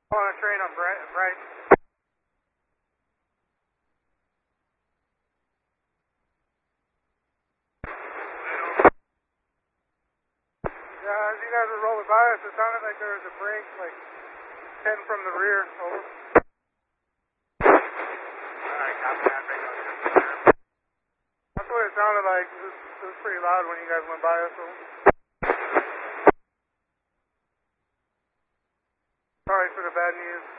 On a train on Bright. Yeah, as you guys were rolling by us, it sounded like there was a break, like 10 from the rear. Over. Alright, copy that. That's what it sounded like. It was pretty loud when you guys went by us. Over. Sorry for the bad news.